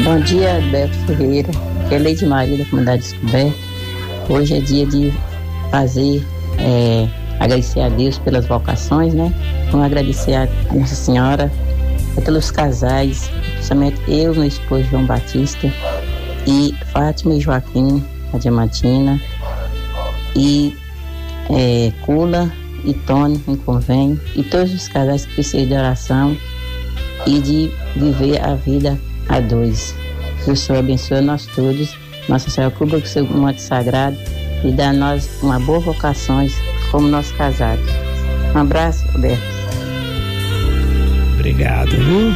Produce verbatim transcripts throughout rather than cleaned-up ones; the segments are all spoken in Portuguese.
Bom dia, Alberto Ferreira. Aqui é Leide Maria da Comunidade Descoberta. Hoje é dia de fazer, é, agradecer a Deus pelas vocações, né? Vamos agradecer a Nossa Senhora pelos casais, principalmente eu, meu esposo João Batista, e Fátima e Joaquim, a Diamantina, e é, Cula e Tony em convênio, e todos os casais que precisam de oração e de viver a vida a dois. Que o Senhor abençoe nós todos, Nossa Senhora cubra com o seu manto sagrado e dá a nós uma boa vocação como nós casados. Um abraço, Roberto. Obrigado, viu?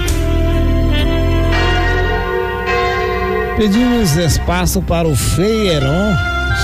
Pedimos espaço para o Frei Heron.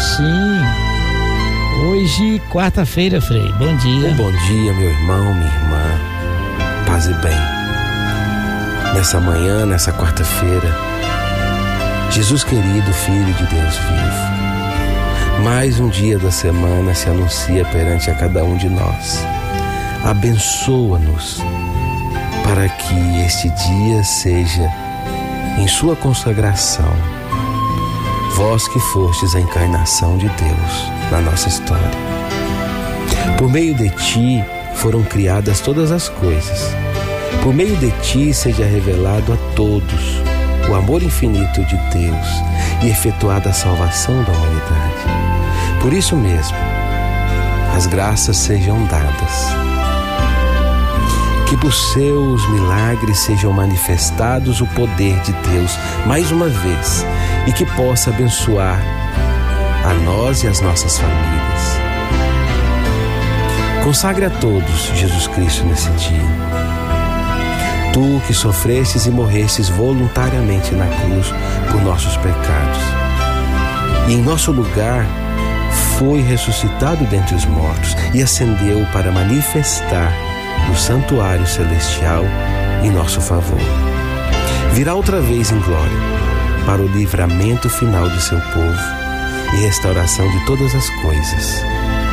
Sim. Hoje, quarta-feira, Frei. Bom dia. Um bom dia, meu irmão, minha irmã. Paz e bem. Nessa manhã, nessa quarta-feira, Jesus querido, Filho de Deus vivo, mais um dia da semana se anuncia perante a cada um de nós. Abençoa-nos para que este dia seja em sua consagração, vós que fostes a encarnação de Deus na nossa história. Por meio de ti foram criadas todas as coisas. Por meio de ti seja revelado a todos o amor infinito de Deus e efetuada a salvação da humanidade. Por isso mesmo, as graças sejam dadas. Que por seus milagres sejam manifestados o poder de Deus mais uma vez e que possa abençoar a nós e as nossas famílias. Consagre a todos Jesus Cristo nesse dia. Tu que sofrestes e morrestes voluntariamente na cruz por nossos pecados, e em nosso lugar foi ressuscitado dentre os mortos e ascendeu para manifestar no santuário celestial em nosso favor. Virá outra vez em glória para o livramento final de seu povo e restauração de todas as coisas.